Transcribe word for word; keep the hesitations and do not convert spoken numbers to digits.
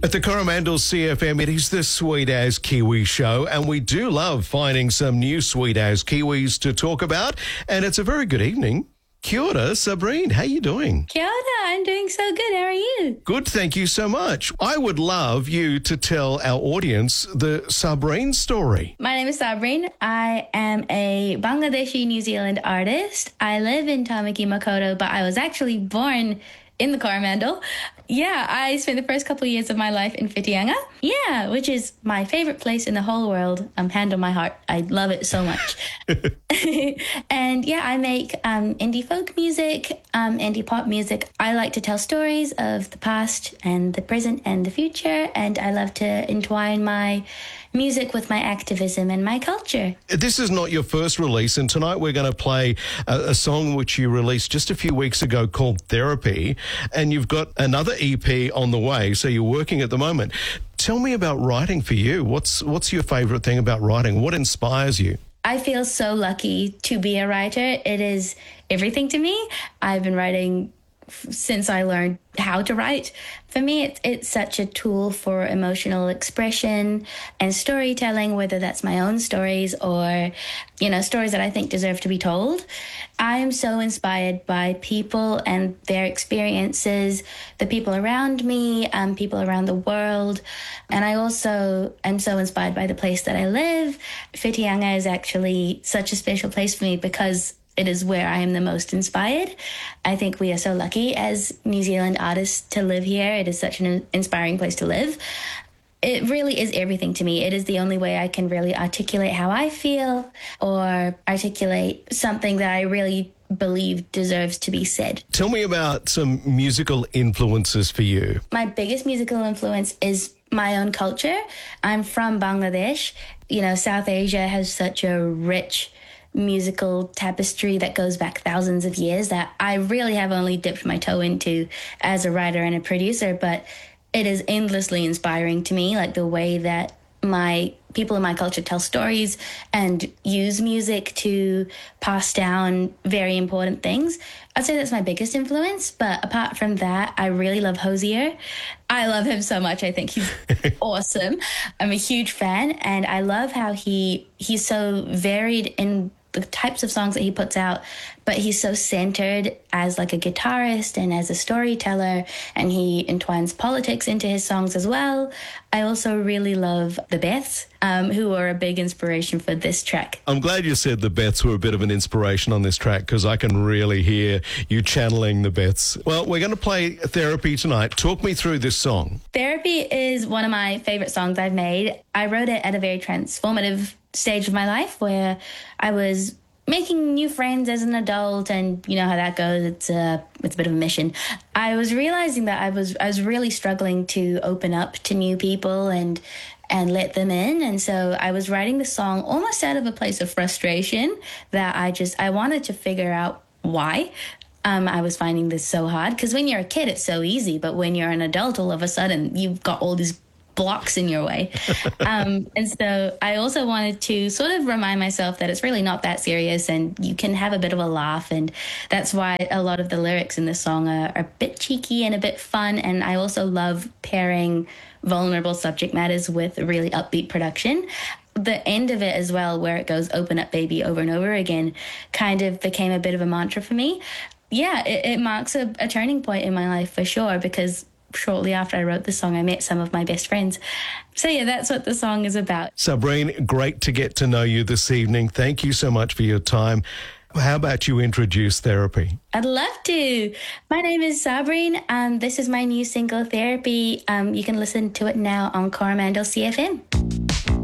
At the Coromandel C F M, it is the Sweet As Kiwi show, and we do love finding some new Sweet As Kiwis to talk about, and it's a very good evening. Kia ora, Sabrine. How you doing? Kia ora, I'm doing so good. How are you? Good, thank you so much. I would love you to tell our audience the Sabrine story. My name is Sabrine. I am a Bangladeshi New Zealand artist. I live in Tamaki Makaurau, but I was actually born in the Coromandel. Yeah, I spent the first couple of years of my life in Whitianga. Yeah, which is my favorite place in the whole world. Um, hand on my heart. I love it so much. And yeah, I make um, indie folk music, um, indie pop music. I like to tell stories of the past and the present and the future. And I love to entwine my music with my activism and my culture. This is not your first release, and tonight we're going to play a, a song which you released just a few weeks ago called Therapy, and you've got another E P on the way, so you're working at the moment. Tell me about writing for you. What's what's your favourite thing about writing? What inspires you? I feel so lucky to be a writer. It is everything to me. I've been writing since I learned how to write. For me, it's, it's such a tool for emotional expression and storytelling, whether that's my own stories or, you know, stories that I think deserve to be told. I am so inspired by people and their experiences, the people around me, um, people around the world. And I also am so inspired by the place that I live. Whitianga is actually such a special place for me because it is where I am the most inspired. I think we are so lucky as New Zealand artists to live here. It is such an inspiring place to live. It really is everything to me. It is the only way I can really articulate how I feel or articulate something that I really believe deserves to be said. Tell me about some musical influences for you. My biggest musical influence is my own culture. I'm from Bangladesh. You know, South Asia has such a rich musical tapestry that goes back thousands of years that I really have only dipped my toe into as a writer and a producer, but it is endlessly inspiring to me, like the way that my people in my culture tell stories and use music to pass down very important things. I'd say that's my biggest influence, but apart from that, I really love Hozier. I love him so much. I think he's awesome. I'm a huge fan, and I love how he he's so varied in the types of songs that he puts out, but he's so centered as like a guitarist and as a storyteller, and he entwines politics into his songs as well. I also really love the Beths, um, who are a big inspiration for this track. I'm glad you said the Beths were a bit of an inspiration on this track because I can really hear you channeling the Beths. Well, we're going to play Therapy tonight. Talk me through this song. Therapy is one of my favorite songs I've made. I wrote it at a very transformative stage of my life where I was making new friends as an adult, and you know how that goes. It's a it's a bit of a mission. I was realizing that I was I was really struggling to open up to new people and and let them in, and so I was writing the song almost out of a place of frustration that I just I wanted to figure out why. Um, I was finding this so hard because when you're a kid, it's so easy, but when you're an adult, all of a sudden you've got all these blocks in your way. Um, and so I also wanted to sort of remind myself that it's really not that serious and you can have a bit of a laugh. And that's why a lot of the lyrics in this song are, are a bit cheeky and a bit fun. And I also love pairing vulnerable subject matters with really upbeat production. The end of it as well, where it goes open up baby over and over again, kind of became a bit of a mantra for me. Yeah, it, it marks a, a turning point in my life for sure, because shortly after I wrote the song, I met some of my best friends. So yeah, that's what the song is about. Sabrine, great to get to know you this evening. Thank you so much for your time. How about you introduce Therapy? I'd love to. My name is Sabrine, and this is my new single, Therapy. Um, you can listen to it now on Coromandel C F M.